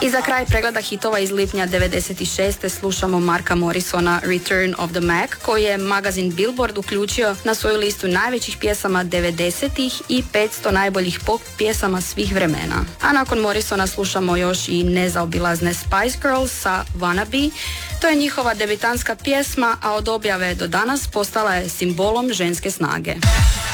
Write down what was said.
I za kraj pregleda hitova iz lipnja 96. slušamo Marka Morrisona Return of the Mac, koji je magazin Billboard uključio na svoju listu najvećih pjesama 90-ih i 500 najboljih pop pjesama svih vremena. A nakon Morrisona slušamo još i nezaobilazne Spice Girls sa Wannabe. To je njihova debitanska pjesma, a od objave do danas postala je simbolom ženske snage.